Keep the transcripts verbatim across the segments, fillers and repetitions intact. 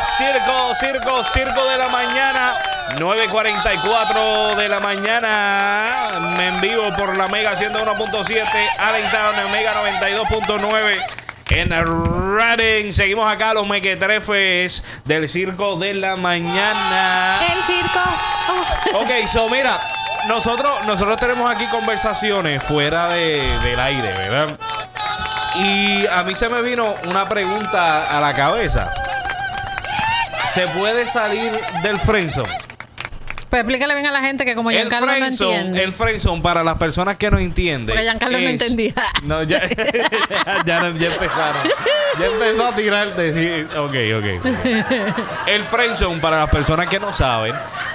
Circo, circo, circo de la mañana. nueve cuarenta y cuatro de la mañana. Me en vivo por la Mega ciento uno punto siete. Allentown en Mega noventa y dos punto nueve. En Reading. Seguimos acá los mequetrefes del circo de la mañana. El circo. Oh. Ok, so mira, nosotros, nosotros tenemos aquí conversaciones fuera de, del aire, ¿verdad? Y a mí se me vino una pregunta a la cabeza. ¿Se puede salir del friendzone? Pues explícale bien a la gente que como Giancarlo no entiende. El friendzone, para las personas que no entienden. Porque Giancarlo es, no entendía. No, ya, ya, ya empezaron. Ya empezó a tirar. De, ok, ok. El friendzone, para las personas que no saben,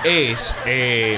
es eh,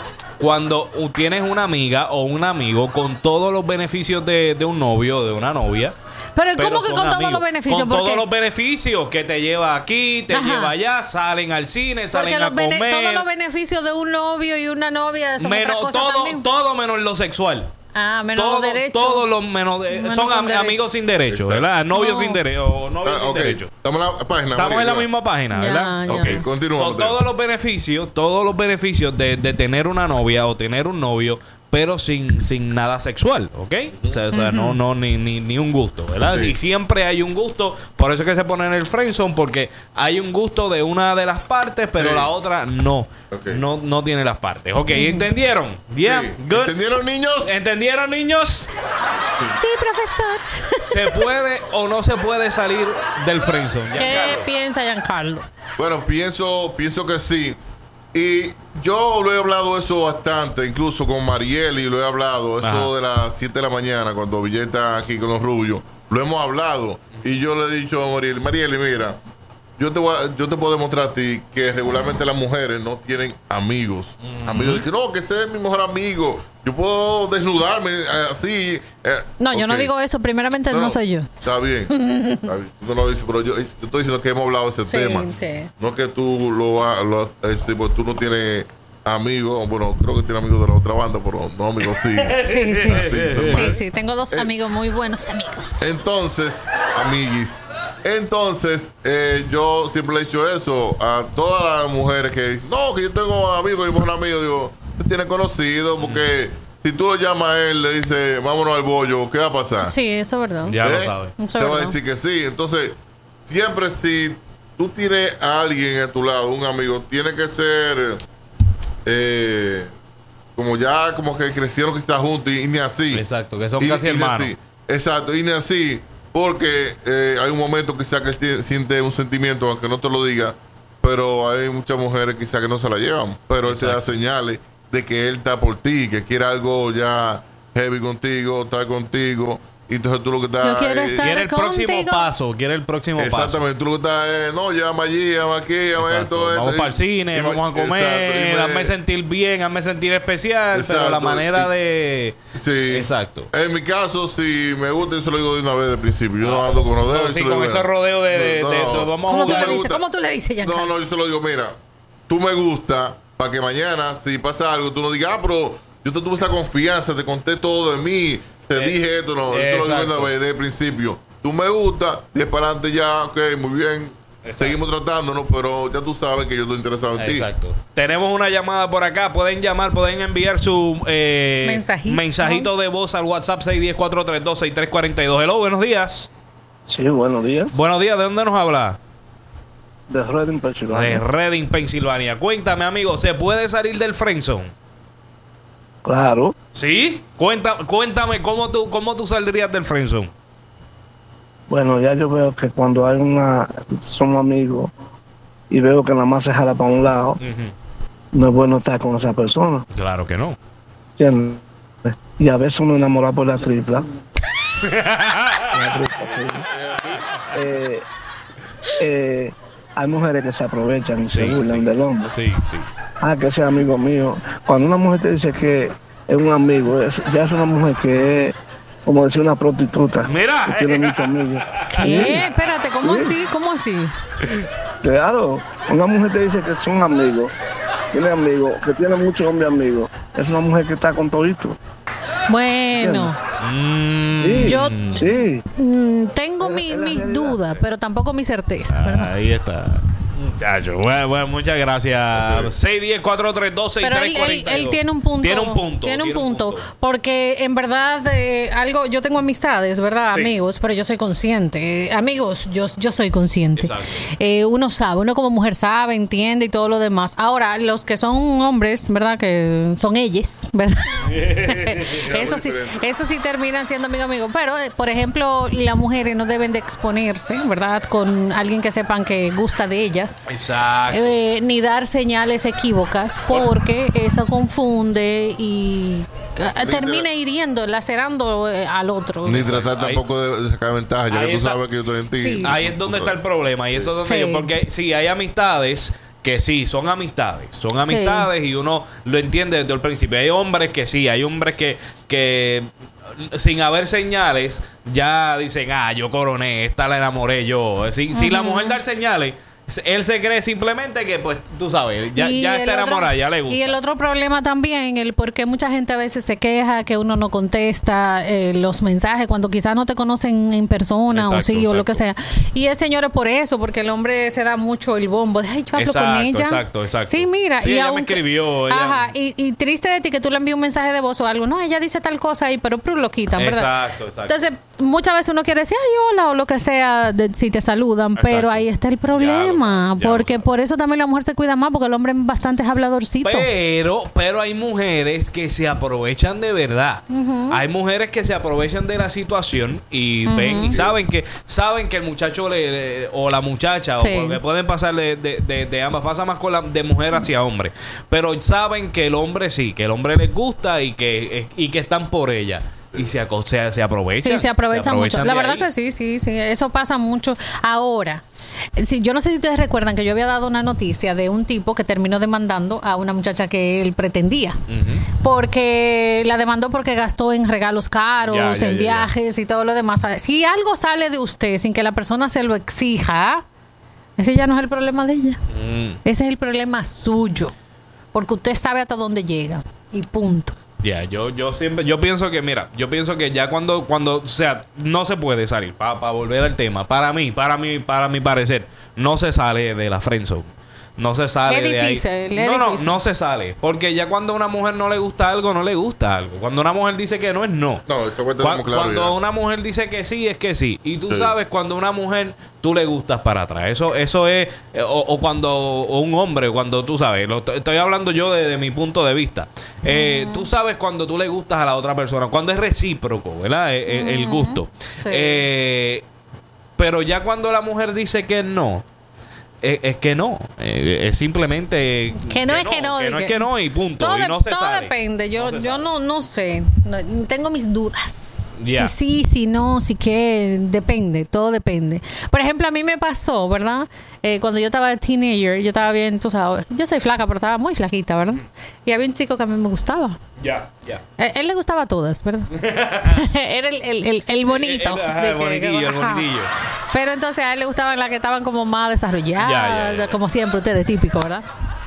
cuando tienes una amiga o un amigo con todos los beneficios de, de un novio o de una novia. Pero, Pero ¿cómo que con amigos, todos los beneficios? Con porque... todos los beneficios que te lleva aquí, te Ajá. lleva allá, salen al cine, salen porque a los comer. todos los beneficios de un novio y una novia son menos, otra cosa todo, también. todo menos lo sexual. Ah, menos todo, los derechos. Todos los menos, de, menos son am, derechos. amigos sin derecho, ¿verdad? Novios no. sin derecho o novios Ah, sin okay. derecho. Estamos en la página. Estamos María, en la ya. misma página, Ya, ¿verdad? ya. Ok, continuamos. Son todos los beneficios, todos los beneficios de, de tener una novia o tener un novio, pero sin, sin nada sexual, ¿ok? O sea, o sea uh-huh. no, no ni, ni, ni un gusto, ¿verdad? Sí. Y siempre hay un gusto, por eso es que se pone en el friendzone, porque hay un gusto de una de las partes, pero sí. la otra no. Okay. No, no tiene las partes. Ok, ¿entendieron? Bien, yeah. Sí. Good. ¿Entendieron, niños? ¿Entendieron, niños? Sí, profesor. ¿Se puede o no se puede salir del friendzone? ¿Qué piensa Giancarlo? Bueno, pienso, pienso que sí. Y yo lo he hablado eso bastante, incluso con Marieli lo he hablado, eso Ajá. de las siete de la mañana, cuando Villeta está aquí con los rubios, lo hemos hablado. Y yo le he dicho a Marieli, Marieli, mira, yo te, voy a, yo te puedo demostrar a ti que regularmente las mujeres no tienen amigos. Mm-hmm. Amigos dicen, no, que ese es mi mejor amigo. Yo puedo desnudarme eh, así. Eh, no, okay. yo no digo eso. Primeramente, no, no soy yo. Está bien. Está bien. Tú no lo dices, pero yo, yo estoy diciendo que hemos hablado de ese sí, tema. Sí. No es que tú lo, lo eh, tipo, tú no tienes amigos. Bueno, creo que tienes amigos de la otra banda, pero no amigos sí. sí, sí. Así, sí, sí, sí. Tengo dos eh, amigos muy buenos amigos. Entonces, amiguis. Entonces, eh, yo siempre le he dicho eso a todas las mujeres que dicen, no, que yo tengo amigos y un amigo, digo, te tiene conocido, porque si tú lo llamas a él, le dices, vámonos al bollo, ¿qué va a pasar? Sí, eso es verdad. Ya ¿Eh? lo sabes. Eso te va a decir que sí. Entonces, siempre si tú tienes a alguien a tu lado, un amigo, tiene que ser eh, como ya, como que crecieron que están juntos y, y ni así. Exacto, que son y, casi y hermanos. Así. Exacto, y ni así. Porque eh, hay un momento quizá que siente un sentimiento, aunque no te lo diga, pero hay muchas mujeres quizá que no se la llevan, pero él te da señales de que él está por ti, que quiere algo ya heavy contigo, estar contigo. Y entonces tú lo que estás... Yo quiero estar quiere el contigo. próximo paso, quiere el próximo Exactamente, paso. tú lo que estás... Eh, no, llama allí, llama aquí, llama esto, esto. Vamos para el cine, y, vamos a comer, me, hazme sentir bien, hazme sentir especial, exacto, pero la manera y, de... Sí. Exacto. En mi caso, si me gusta, yo se lo digo de una vez de principio. Yo no ando con rodeos. No, sí, con esos rodeos de... de, no, de, de, de vamos ¿Cómo, a tú jugar? le dices, ¿Cómo tú le dices, Giancarlo? No, no, yo se lo digo, mira, tú me gusta, para que mañana, si pasa algo, tú no digas, ah, pero yo te tuve esa confianza, te conté todo de mí, te eh, dije esto, no, eh, yo te lo digo una vez desde el principio. Tú me gusta, de para adelante ya, ok, muy bien. Exacto. Seguimos tratándonos, pero ya tú sabes que yo estoy interesado en ti. Exacto. Tenemos una llamada por acá. Pueden llamar, pueden enviar su eh, mensajito. mensajito de voz al WhatsApp seis uno cero, cuatro tres dos, seis tres cuatro dos. Hello, buenos días. Sí, buenos días. Buenos días, ¿de dónde nos habla? De Reading, Pensilvania. De Reading, Pensilvania. Cuéntame, amigo, ¿se puede salir del friendzone? Claro. ¿Sí? Cuéntame, cuéntame ¿cómo tú, cómo tú saldrías del friendzone? Bueno, ya yo veo que cuando hay una... somos amigos y veo que nada más se jala para un lado, uh-huh. no es bueno estar con esa persona. Claro que no. ¿Entiendes? Y a veces uno enamora por la tripla. la tripla sí. eh, eh, hay mujeres que se aprovechan y sí, se burlan sí. del hombre. Sí, sí. Ah, que ese amigo mío. Cuando una mujer te dice que es un amigo, es, ya es una mujer que es, como decir, una prostituta. Mira. Que tiene muchos amigos. ¿Qué? ¿Sí? Espérate, ¿cómo sí. así? ¿Cómo así? Claro, una mujer te dice que son amigos, tiene amigos, que tiene muchos hombres amigos. Es una mujer que está con todito. Bueno, sí, yo sí. Mm, tengo mi, mis dudas, pero tampoco mi certeza, ¿verdad? Ahí está. Muchacho, bueno, bueno, muchas gracias. Okay. seis uno cero, cuatro tres dos, seis tres cuatro dos. Pero él, él, él tiene un punto. Tiene un punto. Tiene un punto. Porque en verdad, eh, algo, yo tengo amistades, ¿verdad? Sí. Amigos, pero yo soy consciente. Eh, amigos, yo, yo soy consciente. Eh, uno sabe, uno como mujer sabe, entiende y todo lo demás. Ahora, los que son hombres, ¿verdad? Que son ellos, ¿verdad? eso sí, eso sí terminan siendo amigo amigo. Pero, eh, por ejemplo, las mujeres no deben de exponerse, ¿verdad? Con alguien que sepan que gusta de ellas. Exacto. Eh, ni dar señales equívocas, porque eso confunde y ni termina tra- hiriendo, lacerando eh, al otro. Ni tratar tampoco ahí, de sacar ventaja, ya que tú está, sabes que yo estoy en ti. Sí. Ahí es donde está el problema, y eso es donde sí. yo, porque sí, hay amistades que sí, son amistades, son amistades sí. y uno lo entiende desde el principio. Hay hombres que sí, hay hombres que, que sin haber señales ya dicen, ah, yo coroné, esta la enamoré yo. Si, uh-huh. si la mujer da señales, él se cree simplemente que, pues, tú sabes, ya, ya está enamorada, ya le gusta. Y el otro problema también, el por qué mucha gente a veces se queja que uno no contesta eh, los mensajes cuando quizás no te conocen en persona, exacto, o sí, exacto. o lo que sea. Y es, señores, por eso, porque el hombre se da mucho el bombo de, ay, yo hablo exacto, con ella. Exacto, exacto. Sí, mira. Sí, y ella aunque, me escribió. Ella... Ajá, y, y triste de ti que tú le envías un mensaje de voz o algo. No, ella dice tal cosa ahí, pero, pero lo quitan, ¿verdad? Exacto, exacto. Entonces, muchas veces uno quiere decir, ay, hola, o lo que sea, de, si te saludan, exacto. pero ahí está el problema, ya, ya porque por eso también la mujer se cuida más, porque el hombre es bastante habladorcito. Pero, pero hay mujeres que se aprovechan de verdad. Uh-huh. Hay mujeres que se aprovechan de la situación y uh-huh. ven y saben que saben que el muchacho le, le, o la muchacha sí. o porque pueden pasar de, de, de, de ambas, pasa más con la de mujer hacia hombre. Pero saben que el hombre sí, que el hombre les gusta y que y que están por ella. Y se, se, se aprovecha. Sí, se aprovecha mucho. La verdad ahí. que sí, sí, sí. Eso pasa mucho. Ahora, sí, yo no sé si ustedes recuerdan que yo había dado una noticia de un tipo que terminó demandando a una muchacha que él pretendía. Uh-huh. Porque la demandó porque gastó en regalos caros, ya, ya, en ya, viajes ya. y todo lo demás. Si algo sale de usted sin que la persona se lo exija, ese ya no es el problema de ella. Uh-huh. Ese es el problema suyo. Porque usted sabe hasta dónde llega. Y punto. Ya, yeah, yo, yo siempre, yo pienso que, mira, yo pienso que ya cuando, cuando, o sea, no se puede salir, para pa volver al tema, para mí, para mí, para mi parecer, no se sale de la friendzone. No se sale es de difícil, ahí. Es no, no, difícil. no se sale. Porque ya cuando a una mujer no le gusta algo, no le gusta algo. Cuando una mujer dice que no, es no. No, eso fue Cu- claro. Cuando ya. una mujer dice que sí, es que sí. Y tú sí. sabes cuando una mujer tú le gustas para atrás. Eso eso es... Eh, o, o cuando o un hombre, cuando tú sabes. Lo, estoy hablando yo de, de mi punto de vista. Eh, mm. Tú sabes cuando tú le gustas a la otra persona. Cuando es recíproco, ¿verdad? El, mm. el gusto. Sí. Eh, pero ya cuando la mujer dice que no... Es, es que no, eh, es simplemente que no, que es no, que no, que no que, es que no y punto. Todo, y no se todo sale. depende. Yo, no yo no, no sé, no, tengo mis dudas. Yeah. Si sí, si no, si que depende, todo depende. Por ejemplo, a mí me pasó, ¿verdad? Eh, cuando yo estaba teenager, yo estaba bien, tú sabes, yo soy flaca, pero estaba muy flaquita, ¿verdad? Y había un chico que a mí me gustaba. Ya, ya. A él le gustaba a todas, ¿verdad? Era el, el, el, el bonito. El, el, ajá, el bonitillo, que, el bonitillo. Pero entonces a él le gustaban las que estaban como más desarrolladas, ya, ya, ya. como siempre, ustedes típico, ¿verdad?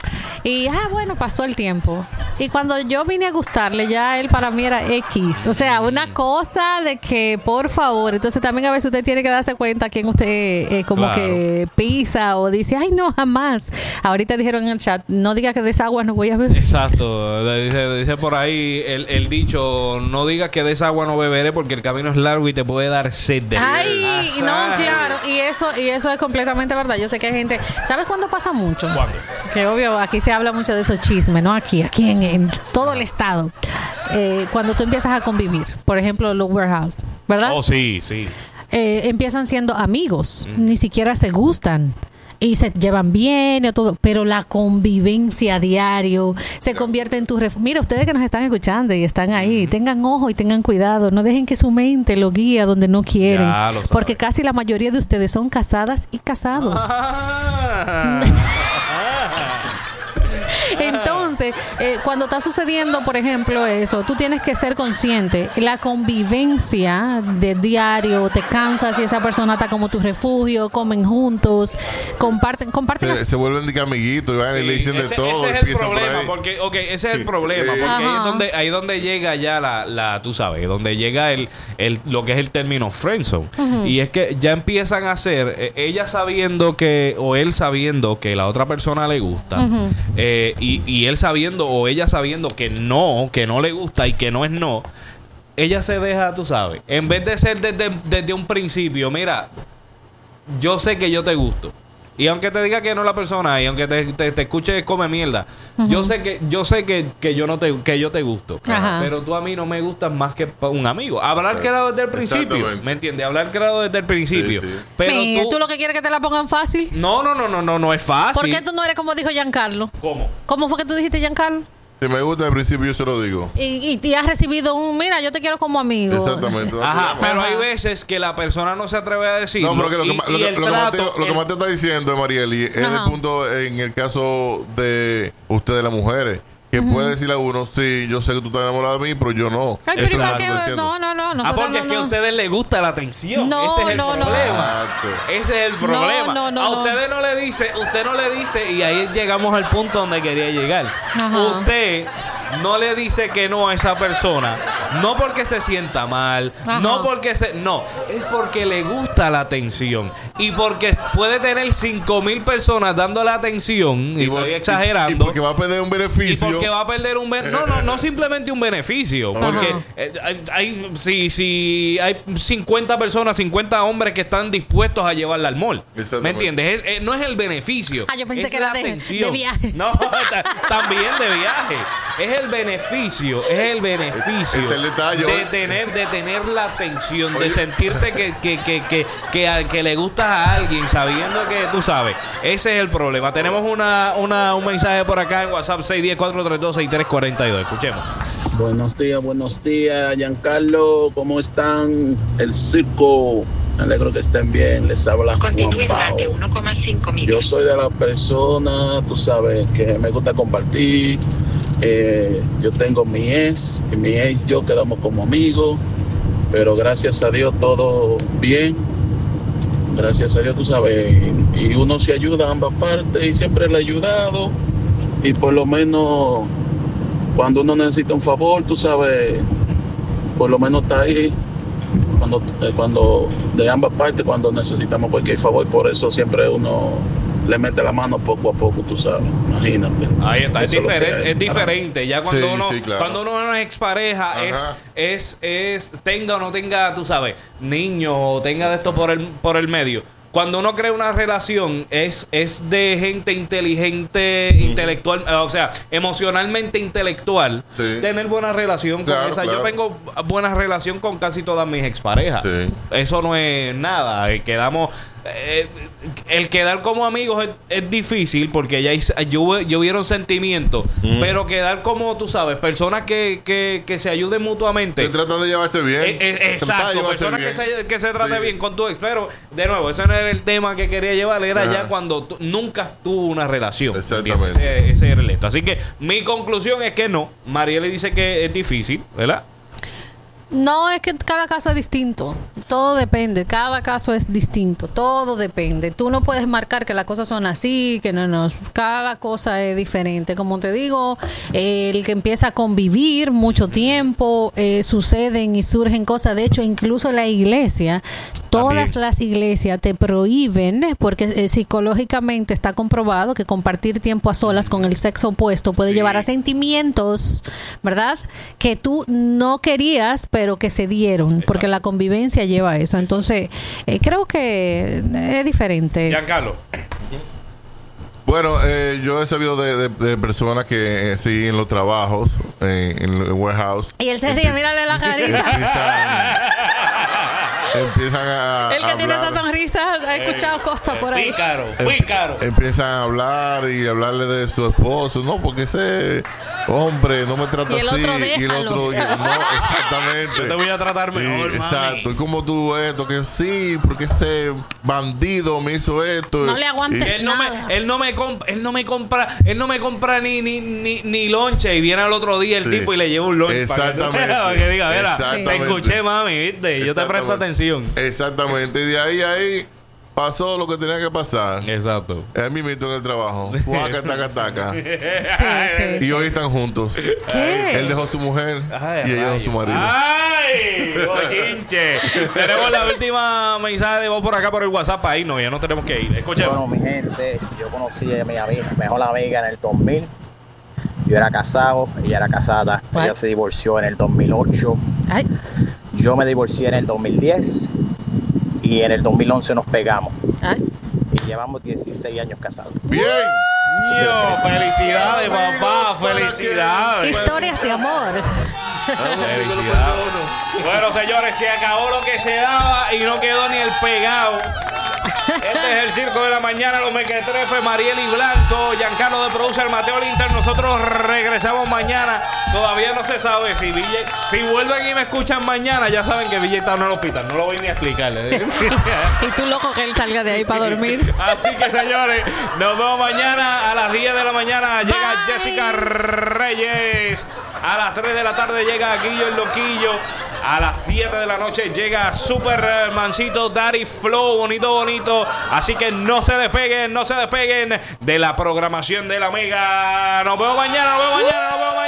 Y, ah, bueno, pasó el tiempo. Y cuando yo vine a gustarle, ya él para mí era X. O sea, una cosa de que, por favor, entonces también a veces usted tiene que darse cuenta quién usted eh, como claro. que pisa o dice, ay, no, jamás. Ahorita dijeron en el chat, no diga que de esa agua no voy a beber. Exacto. Dice, dice por ahí el, el dicho, no digas que de esa agua no beberé porque el camino es largo y te puede dar sed de Ay, ah, no, claro. Y eso, y eso es completamente verdad. Yo sé que hay gente, ¿sabes cuándo pasa mucho? ¿Cuándo? Que obvio, aquí se habla mucho de esos chismes, ¿no? Aquí, aquí en, en todo el estado. Eh, cuando tú empiezas a convivir, por ejemplo, los warehouse, ¿verdad? Oh, sí, sí. Eh, empiezan siendo amigos, mm. ni siquiera se gustan. Y se llevan bien y todo, pero la convivencia a diario se convierte en tu ref... Mira, ustedes que nos están escuchando y están ahí, tengan ojo y tengan cuidado, no dejen que su mente lo guíe a donde no quieren, porque casi la mayoría de ustedes son casadas y casados. Ah. Entonces Entonces, eh, cuando está sucediendo, por ejemplo, eso, tú tienes que ser consciente. La convivencia de diario, te cansas y esa persona está como tu refugio, comen juntos, comparten, comparten. Se, se vuelven de amiguitos y van sí, y le dicen ese, de todo. Ese es el problema, porque, ok, ese es el problema, porque ahí es donde, ahí donde llega ya la, la, tú sabes, donde llega el, el, lo que es el término friendzone. Uh-huh. Y es que ya empiezan a hacer, eh, ella sabiendo que, o él sabiendo que la otra persona le gusta, uh-huh. eh, y, y él sabiendo, o ella sabiendo que no, que no le gusta y que no es no, ella se deja, tú sabes, en vez de ser desde, desde un principio, mira, yo sé que yo te gusto. Y aunque te diga que no la persona, y aunque te, te, te escuche come mierda, uh-huh. yo sé que yo sé que, que yo no te que yo te gusto, uh-huh. pero tú a mí no me gustas más que un amigo. Hablar claro desde el principio, ¿me entiendes? Hablar claro desde el principio. Sí, sí. Pero Me, tú, ¿tú lo que quieres que te la pongan fácil? No, no, no, no, no, no es fácil. ¿Por qué tú no eres como dijo Giancarlo? ¿Cómo? ¿Cómo fue que tú dijiste, Giancarlo? Si me gusta al principio, yo se lo digo. Y, y, y has recibido un, mira, yo te quiero como amigo. Exactamente. Ajá, pero hay veces que la persona no se atreve a decirlo. No, pero que lo, y, que, lo, y lo, el lo, trato, que Mateo, lo que Mateo está diciendo, Marieli, es el punto en el caso de ustedes las mujeres. Que uh-huh. puede decirle a uno, sí, yo sé que tú estás enamorado de mí, pero yo no. Ay, pero ¿para qué? No, no, no. Ah, porque no, es que a ustedes les gusta la atención. No, Ese es el no, problema. No. Ese es el problema. No, no, no, a no. ustedes no le dice, usted no le dice, y ahí llegamos al punto donde quería llegar. Ajá. Usted no le dice que no a esa persona, no porque se sienta mal, Ajá. no porque se... No, es porque le gusta la atención. Y porque puede tener cinco mil personas dándole atención, y, y estoy exagerando. Y, y porque va a perder un beneficio. Y porque va a perder un beneficio. No, no, no simplemente un beneficio. Porque eh, hay, hay, si, si hay cincuenta personas, cincuenta hombres que están dispuestos a llevarla al mall. ¿Me entiendes? Es, es, no es el beneficio. Ah, yo pensé es que era de, de viaje. No, también de viaje. Es el beneficio, es el beneficio es el detalle, de tener, de tener la atención, Oye. de sentirte que, que, que, que, que, a, que le gustas a alguien, sabiendo que tú sabes. Ese es el problema. Tenemos una, una, un mensaje por acá en WhatsApp seis uno cero, cuatro tres dos, seis tres cuatro dos. Escuchemos. Buenos días, buenos días, Giancarlo. ¿Cómo están? El circo. Me alegro que estén bien. Les habla Juan Pao. Yo soy de la persona, tú sabes, que me gusta compartir. Eh, yo tengo mi ex, y mi ex y yo quedamos como amigos, pero gracias a Dios todo bien. Gracias a Dios, tú sabes, y uno se ayuda a ambas partes y siempre le he ayudado. Y por lo menos cuando uno necesita un favor, tú sabes, por lo menos está ahí. Cuando, eh, cuando de ambas partes, cuando necesitamos cualquier favor, por eso siempre uno le mete la mano poco a poco, tú sabes, imagínate. Ahí está, es diferente, es diferente. Ya cuando sí, uno, sí, claro. cuando uno es expareja, es, es, es, tenga o no tenga, tú sabes, niños o tenga de esto por el, por el medio. Cuando uno crea una relación, es, es de gente inteligente, mm. intelectual, o sea, emocionalmente intelectual, sí. tener buena relación claro, con esa. claro. Yo tengo buena relación con casi todas mis exparejas. Sí. Eso no es nada. Quedamos. Eh, el quedar como amigos es, es difícil porque ya yo, yo hubieron sentimientos, mm. pero quedar como, tú sabes, personas que, que, que se ayuden mutuamente. Se trata de llevarse bien. Eh, eh, exacto, personas bien. Que, se, que se trate sí. bien con tu ex. Pero, de nuevo, ese no era el tema que quería llevar, era Ajá. ya cuando tu, nunca tuvo una relación. Exactamente. Ese, ese era el esto. Así que mi conclusión es que no. Mariela dice que es difícil, ¿verdad? No, es que cada caso es distinto. Todo depende. Cada caso es distinto. Todo depende. Tú no puedes marcar que las cosas son así, que no, no. Cada cosa es diferente. Como te digo, eh, el que empieza a convivir mucho tiempo, eh, suceden y surgen cosas. De hecho, incluso la iglesia, todas También. las iglesias te prohíben, porque eh, psicológicamente está comprobado que compartir tiempo a solas con el sexo opuesto puede sí. llevar a sentimientos, ¿verdad? Que tú no querías, pero que se dieron, Exacto. porque la convivencia lleva a eso. Entonces, eh, creo que es diferente. Giancarlo. Bueno, eh, yo he sabido de, de, de personas que eh, sí, en los trabajos, eh, en el warehouse. Y él se ríe, mírale la carita. empiezan a El que a tiene hablar. esa sonrisa ha escuchado Costa por ahí. Pícaro, Em- pícaro. Empiezan a hablar y hablarle de su esposo. No, porque ese hombre no me trata Y el así. otro, y el déjalo. otro, y- no, exactamente. Yo te voy a tratar mejor, Sí, mami. exacto. Y como tú esto, que sí, porque ese bandido me hizo esto. No le aguantes. Y- Él no, Nada. me, él no me compra, él no me compra, él no me compra ni ni, ni, ni lonche y viene al otro día el Sí. tipo y le lleva un lonche para que, Exactamente. para que diga, mira, Exactamente. te escuché, mami, viste, yo te presto Exactamente. atención. Exactamente. Y de ahí a ahí pasó lo que tenía que pasar. Exacto. Es mi mito en el trabajo. Fuaca, taca, taca. Sí, sí. Y hoy están juntos. ¿Qué? Él dejó a su mujer Ay, y ella dejó a su rayos. marido. ¡Ay! ¡Bochinche! Tenemos la última mensaje de voz por acá por el WhatsApp. Ahí no, ya no tenemos que ir. Escuchemos. Bueno, mi gente, yo conocí a mi amiga, mejor amiga en el dos mil. Yo era casado, ella era casada. What? Ella se divorció en el dos mil ocho. Ay, Yo me divorcié en el dos mil diez. Y en el dos mil once nos pegamos. ay. Y llevamos dieciséis años casados. Bien. Ño, felicidades, papá, ¿Para qué? felicidades. Historias de amor. Felicidades. Bueno, señores, se acabó lo que se daba y no quedó ni el pegado. Este es el Circo de la Mañana, los mequetrefes, Mariel y Blanco, Giancarlo de Producer, Mateo Linter. Nosotros regresamos mañana. Todavía no se sabe si Ville, si vuelven y me escuchan mañana, ya saben que Ville está en el hospital. No lo voy ni a explicarle. Y tú loco que él salga de ahí para dormir. Así que, señores, nos vemos mañana a las diez de la mañana. Llega Bye. Jessica Reyes. A las tres de la tarde llega Guillo el Loquillo. A las siete de la noche llega Supermancito Daddy Flow. Bonito, bonito. Así que no se despeguen, no se despeguen de la programación de la Mega. Nos vemos mañana, nos vemos mañana.